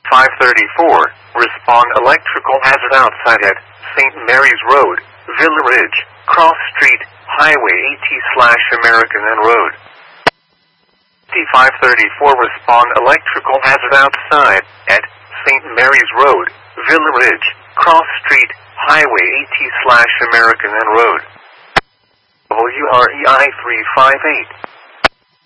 534, respond electrical hazard outside at St. Mary's Road, Villa Ridge, Cross Street, Highway AT/American N Road. 534, respond electrical hazard outside at St. Mary's Road, Villa Ridge, Cross Street, Highway AT/American N Road. WREI 358.